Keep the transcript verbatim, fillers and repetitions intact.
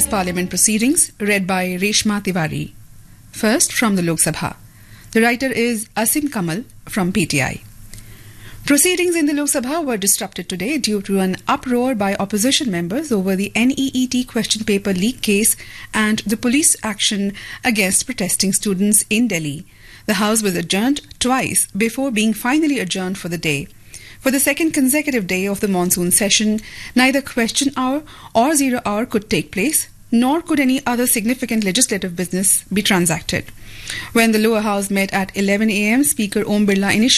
today's Parliament proceedings, read by Reshma Tiwari. First, from the Lok Sabha. The writer is Asim Kamal from P T I. Proceedings in the Lok Sabha were disrupted today due to an uproar by opposition members over the N E E T question paper leak case and the police action against protesting students in Delhi. The House was adjourned twice before being finally adjourned for the day. For the second consecutive day of the monsoon session, neither question hour or zero hour could take place, nor could any other significant legislative business be transacted. When the lower house met at eleven a m, Speaker Om Birla initially